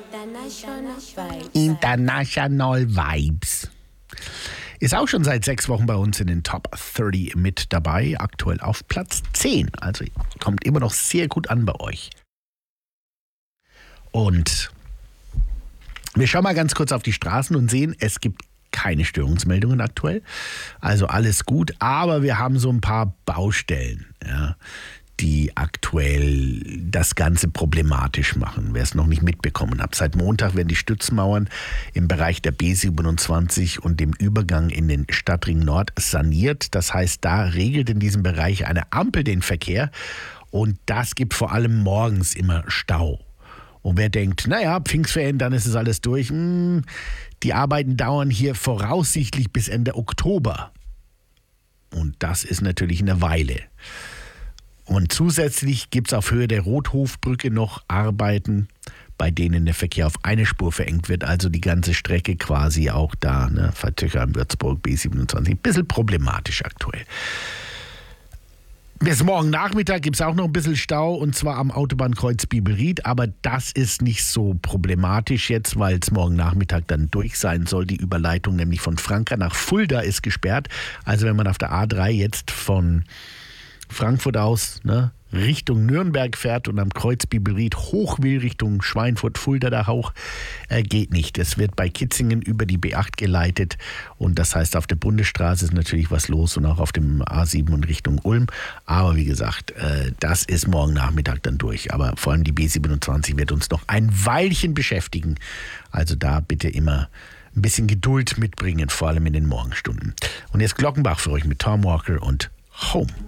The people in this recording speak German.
International Vibes. Ist auch schon seit 6 Wochen bei uns in den Top 30 mit dabei. Aktuell auf Platz 10. Also kommt immer noch sehr gut an bei euch. Und wir schauen mal ganz kurz auf die Straßen und sehen, es gibt keine Störungsmeldungen aktuell. Also alles gut, aber wir haben so ein paar Baustellen, ja, die aktuell das Ganze problematisch machen. Wer es noch nicht mitbekommen hat. Seit Montag werden die Stützmauern im Bereich der B27 und dem Übergang in den Stadtring Nord saniert. Das heißt, da regelt in diesem Bereich eine Ampel den Verkehr und das gibt vor allem morgens immer Stau. Und wer denkt, naja, Pfingstferien, dann ist es alles durch. Die Arbeiten dauern hier voraussichtlich bis Ende Oktober. Und das ist natürlich eine Weile. Und zusätzlich gibt es auf Höhe der Rothofbrücke noch Arbeiten, bei denen der Verkehr auf eine Spur verengt wird. Also die ganze Strecke quasi auch da, ne, Vertöchern, Würzburg, B27. Ein bisschen problematisch aktuell. Bis morgen Nachmittag gibt es auch noch ein bisschen Stau und zwar am Autobahnkreuz Bibelried, aber das ist nicht so problematisch jetzt, weil es morgen Nachmittag dann durch sein soll. Die Überleitung nämlich von Franka nach Fulda ist gesperrt. Also wenn man auf der A3 jetzt von Frankfurt aus, ne, Richtung Nürnberg fährt und am Kreuz Bibelried hoch will Richtung Schweinfurt, Fulda da hoch, geht nicht. Es wird bei Kitzingen über die B8 geleitet und das heißt, auf der Bundesstraße ist natürlich was los und auch auf dem A7 und Richtung Ulm. Aber wie gesagt, das ist morgen Nachmittag dann durch. Aber vor allem die B27 wird uns noch ein Weilchen beschäftigen. Also da bitte immer ein bisschen Geduld mitbringen, vor allem in den Morgenstunden. Und jetzt Glockenbach für euch mit Tom Walker und Home.